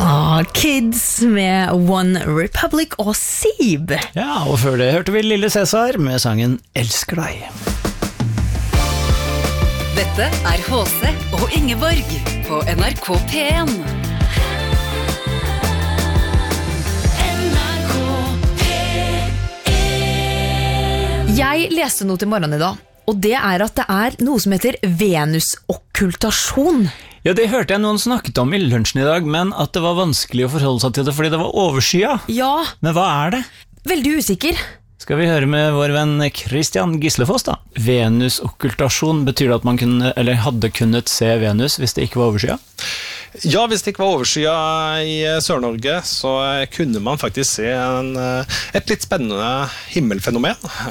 Kids med One Republic og Sib. Ja, og før det hørte vi Lille Cæsar med sangen Elsker deg. Dette H.C. og Ingeborg på NRK P1. Jeg leste noe til morgenen i dag, og det at det noe som heter venusokkultasjon. Ja, det hørte jeg noen snakket om i lunsjen i dag, men at det var vanskelig å forholde seg til det fordi det var overskya. Ja. Men hva det? Veldig usikker. Skal vi høre med vår venn Christian Gislefoss da? Venusokkultasjon, betyr det at man kunne, eller hadde kunnet se Venus hvis det ikke var overskya? Ja, hvis det ikke var overskya i Sør-Norge, så kunne man faktisk se et litt spennende himmelfenomen.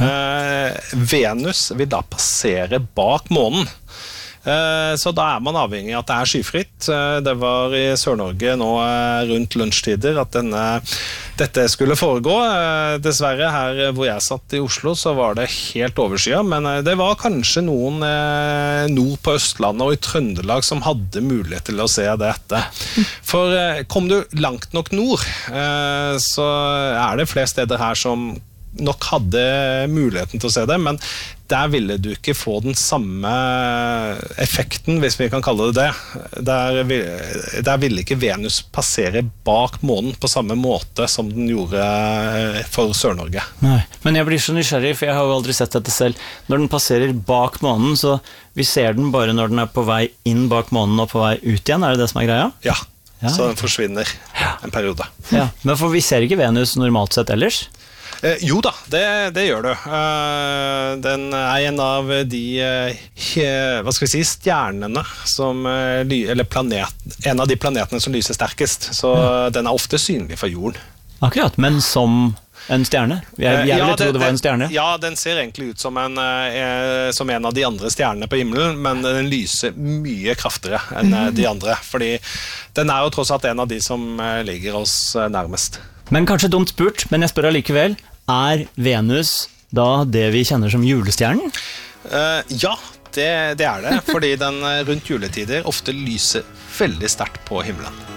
Venus vil da passere bak månen. Så da man avhengig av at det skyfritt. Det var i Sør-Norge nå rundt lunsjtider at dette skulle foregå. Dessverre her hvor jeg satt i Oslo så var det helt overskya, men det var kanskje noen nord på Østlandet og i Trøndelag som hadde mulighet til å se dette. For kom du langt nok nord, så det flere steder her som nok hadde muligheten til å se det, men der ville du ikke få den samme effekten, hvis vi kan kalle det det. Der ville ikke Venus passere bak månen på samme måte som den gjorde for Sør-Norge. Nei, men jeg blir så nysgjerrig, for jeg har jo aldri sett dette selv. Når den passerer bak månen, så vi ser den bare når den på vei inn bak månen og på vei ut igjen, det som greia? Ja, så den forsvinner en periode. Ja, men for vi ser ikke Venus normalt sett ellers? Jo da, det gjør du. Den en av de hva skal vi si, stjernene som, eller en av de planetene som lyser sterkest, så den ofte synlig for jorden. Akkurat, men som en stjerne? Jeg ville tro det var en stjerne. Ja, den ser egentlig ut som en av de andre stjernene på himmelen, men den lyser mye kraftigere enn de andre, fordi den jo tross alt en av de som ligger oss nærmest. Men kanskje dumt spurt, men jeg spør allikevel, Venus da det vi kjenner som julestjernen? Ja, det det, fordi den rundt juletider ofte lyser veldig sterkt på himmelen.